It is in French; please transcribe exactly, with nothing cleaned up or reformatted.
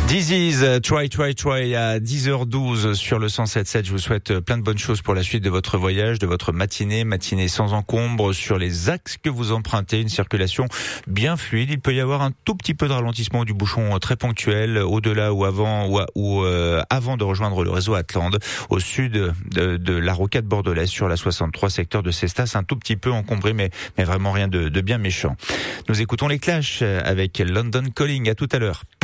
This is Try, Try, Try à dix heures douze sur le cent sept virgule sept. Je vous souhaite plein de bonnes choses pour la suite de votre voyage, de votre matinée, matinée sans encombre sur les axes que vous empruntez. Une circulation bien fluide. Il peut y avoir un tout petit peu de ralentissement du bouchon très ponctuel au-delà ou avant ou, ou euh, avant de rejoindre le réseau Atlande au sud de, de la rocade bordelaise sur la soixante-trois secteur de Cestas. Un tout petit peu encombré mais, mais vraiment rien de, de bien méchant. Nous écoutons les Clash avec London Calling. À tout à l'heure.